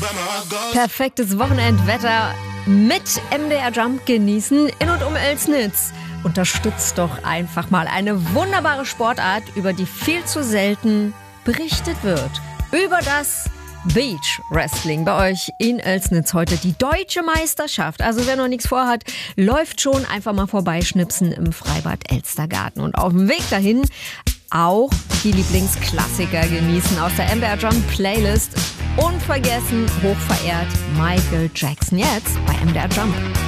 Perfektes Wochenendwetter mit MDR Jump genießen in und um Elsnitz. Unterstützt doch einfach mal eine wunderbare Sportart, über die viel zu selten berichtet wird. Über das Beach Wrestling bei euch in Elsnitz heute die deutsche Meisterschaft. Also wer noch nichts vorhat, läuft schon, einfach mal vorbeischnipsen im Freibad Elstergarten. Und auf dem Weg dahin auch die Lieblingsklassiker genießen aus der MDR Jump Playlist. Unvergessen, hochverehrt Michael Jackson jetzt bei MDR Jump.